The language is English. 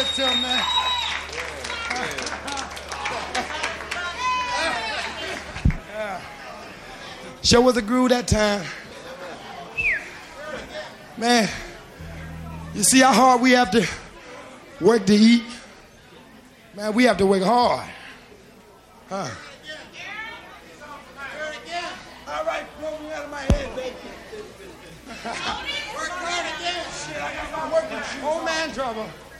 this to him, man. Sure was a groove that time. Man, you see how hard we have to work to eat? Man, we have to work hard. Huh? All right, blow me out of my head, baby. Work hard again. Shit, I got my working shoes. Old man trouble.